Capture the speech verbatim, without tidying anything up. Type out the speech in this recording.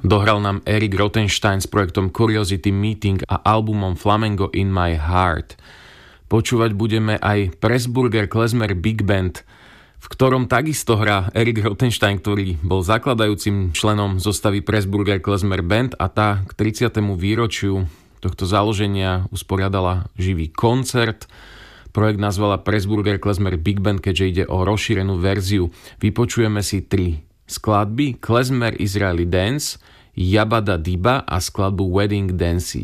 Dohral nám Erik Rothenstein s projektom Curiosity Meeting a albumom Flamengo in My Heart. Počúvať budeme aj Pressburger Klezmer Big Band, v ktorom takisto hrá Erik Rothenstein, ktorý bol zakladajúcim členom zostavy Pressburger Klezmer Band, a tá k tridsiatemu výročiu tohto založenia usporiadala živý koncert. Projekt nazvala Pressburger Klezmer Big Band, keďže ide o rozšírenú verziu. Vypočujeme si tri skladby: Klezmer Israeli Dance, Yabada Diba a skladbu Wedding Dances.